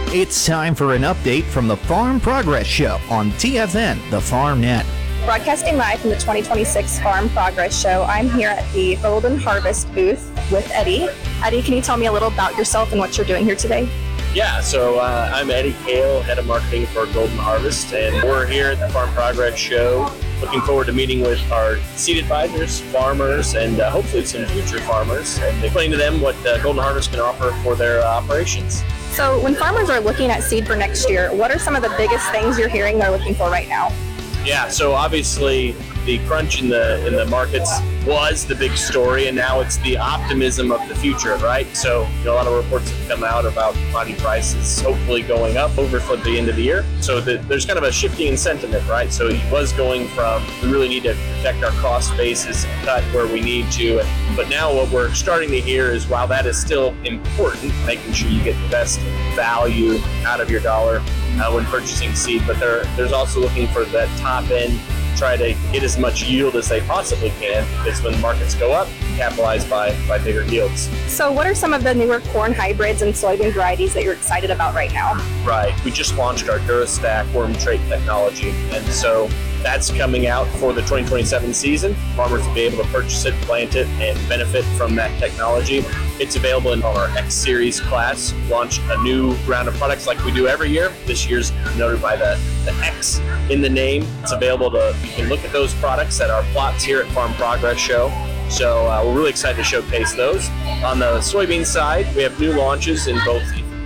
It's time for an update from the Farm Progress Show on TFN, the Farm Net. Broadcasting live from the 2026 Farm Progress Show, I'm here at the Golden Harvest booth with Eddie. Eddie, can you tell me a little about yourself and what you're doing here today? Yeah, so I'm Eddie Kale, head of marketing for Golden Harvest, and we're here at the Farm Progress Show. Looking forward to meeting with our seed advisors, farmers, and hopefully some future farmers, and explaining to them what Golden Harvest can offer for their operations. So when farmers are looking at seed for next year, what are some of the biggest things you're hearing they're looking for right now? Yeah, so obviously the crunch in the markets was the big story, and now it's the optimism of the future, right? So a lot of reports have come out about commodity prices hopefully going up over for the end of the year. So there's kind of a shifting in sentiment, right? So it was going from we really need to protect our cost basis and cut where we need to, but now what we're starting to hear is while that is still important, making sure you get the best value out of your dollar when purchasing seed, but there's also looking for that top end, try to get as much yield as they possibly can, because when the markets go up, capitalize by bigger yields. So what are some of the newer corn hybrids and soybean varieties that you're excited about right now? Right, we just launched our DuraStack worm trait technology, and so that's coming out for the 2027 season. Farmers will be able to purchase it, plant it, and benefit from that technology. It's available in our X Series class. Launched a new round of products like we do every year. This year's noted by the X in the name. It's available you can look at those products at our plots here at Farm Progress Show. So we're really excited to showcase those. On the soybean side, we have new launches in both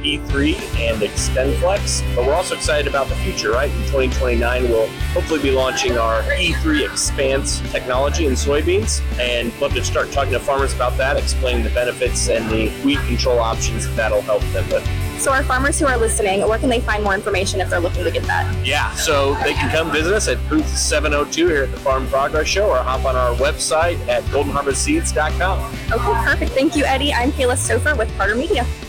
E3 and XtendFlex, but we're also excited about the future, right? In 2029, we'll hopefully be launching our E3 Expanse technology in soybeans, and love to start talking to farmers about that, explaining the benefits and the weed control options that'll help them with. So our farmers who are listening, where can they find more information if they're looking to get that? Yeah, so they can come visit us at booth 702 here at the Farm Progress Show, or hop on our website at goldenharvestseeds.com. Okay, perfect. Thank you, Eddie. I'm Kayla Stouffer with Carter Media.